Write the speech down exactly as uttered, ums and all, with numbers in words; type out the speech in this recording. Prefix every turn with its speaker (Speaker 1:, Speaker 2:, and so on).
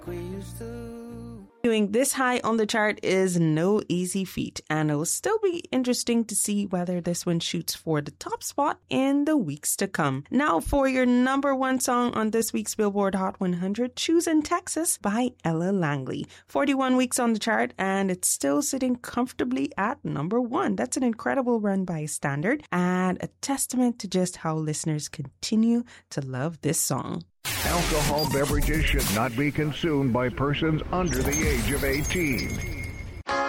Speaker 1: We used to.
Speaker 2: Doing this high on the chart is no easy feat, and it'll still be interesting to see whether this one shoots for the top spot in the weeks to come. Now for your number one song on this week's Billboard Hot one hundred, Choosing Texas by Ella Langley. forty-one weeks on the chart, and it's still sitting comfortably at number one. That's an incredible run by a standard, and a testament to just how listeners continue to love this song.
Speaker 3: Alcohol beverages should not be consumed by persons under the age of eighteen.